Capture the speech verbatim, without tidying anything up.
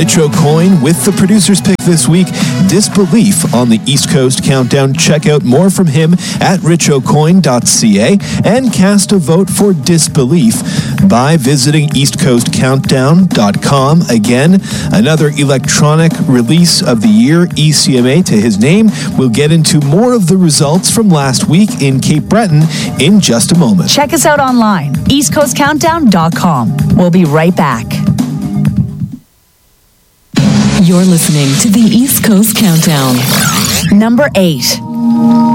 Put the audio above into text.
Rich O'Coin with the producer's pick this week, Disbelief on the East Coast Countdown. Check out more from him at rich o'coin dot c a and cast a vote for Disbelief by visiting east coast countdown dot com. Again, another electronic release of the year, E C M A to his name. We'll get into more of the results from last week in Cape Breton in just a moment. Check us out online, east coast countdown dot com. We'll be right back. You're listening to the East Coast Countdown. Number eight.